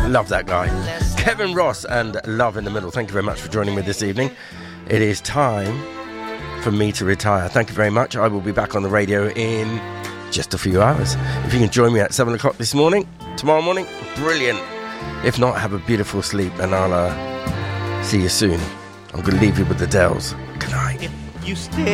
Love that guy. Kevin Ross and Love in the Middle. Thank you very much for joining me this evening. It is time for me to retire. Thank you very much. I will be back on the radio in just a few hours. If you can join me at 7 o'clock tomorrow morning, brilliant. If not, have a beautiful sleep, and I'll see you soon. I'm going to leave you with the Dells. Good night. If you stay